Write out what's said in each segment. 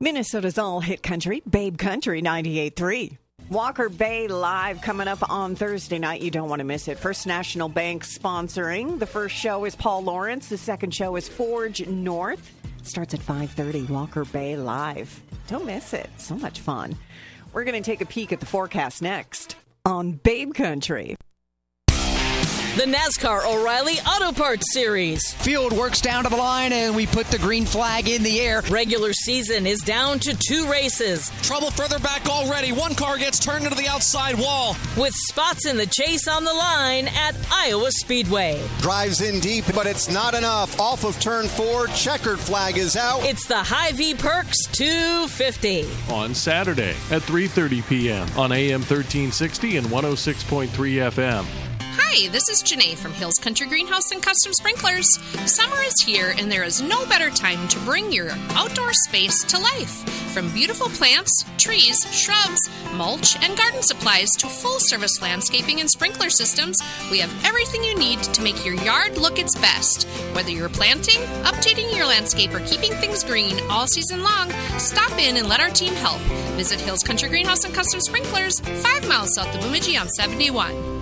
Minnesota's all-hit country, Babe Country 98.3. Walker Bay Live coming up on Thursday night. You don't want to miss it. First National Bank sponsoring. The first show is Paul Lawrence. The second show is Forge North. Starts at 5:30. Walker Bay Live. Don't miss it. So much fun. We're going to take a peek at the forecast next on Babe Country. The NASCAR O'Reilly Auto Parts Series. Field works down to the line, and we put the green flag in the air. Regular season is down to 2 races. Trouble further back already. One car gets turned into the outside wall. With spots in the chase on the line at Iowa Speedway. Drives in deep, but it's not enough. Off of turn 4, checkered flag is out. It's the Hy-Vee Perks 250. On Saturday at 3:30 p.m. on AM 1360 and 106.3 FM. Hi, this is Janae from Hills Country Greenhouse and Custom Sprinklers. Summer is here, and there is no better time to bring your outdoor space to life. From beautiful plants, trees, shrubs, mulch, and garden supplies to full-service landscaping and sprinkler systems, we have everything you need to make your yard look its best. Whether you're planting, updating your landscape, or keeping things green all season long, stop in and let our team help. Visit Hills Country Greenhouse and Custom Sprinklers, 5 miles south of Bemidji on 71.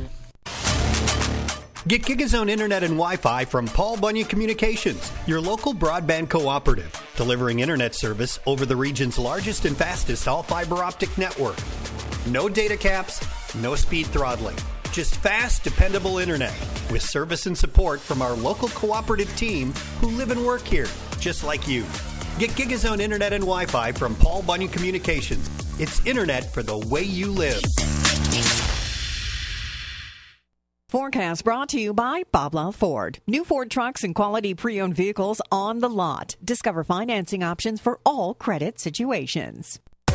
Get GigaZone Internet and Wi-Fi from Paul Bunyan Communications, your local broadband cooperative, delivering internet service over the region's largest and fastest all-fiber optic network. No data caps, no speed throttling, just fast, dependable internet with service and support from our local cooperative team who live and work here, just like you. Get GigaZone Internet and Wi-Fi from Paul Bunyan Communications. It's internet for the way you live. Forecast brought to you by Bob Love Ford. New Ford trucks and quality pre-owned vehicles on the lot. Discover financing options for all credit situations.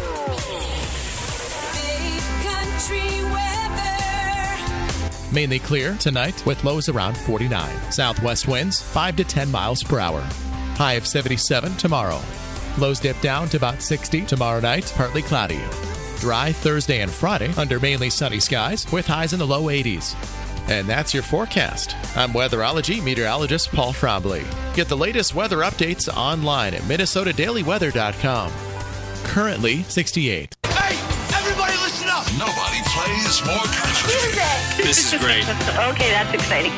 Mainly clear tonight with lows around 49. Southwest winds 5 to 10 miles per hour. High of 77 tomorrow. Lows dip down to about 60 tomorrow night, partly cloudy. Dry Thursday and Friday under mainly sunny skies with highs in the low 80s. And that's your forecast. I'm weatherology meteorologist Paul Trombley. Get the latest weather updates online at MinnesotaDailyWeather.com. Currently 68. Hey, everybody listen up. Nobody plays more country. Music. This is great. Okay, that's exciting.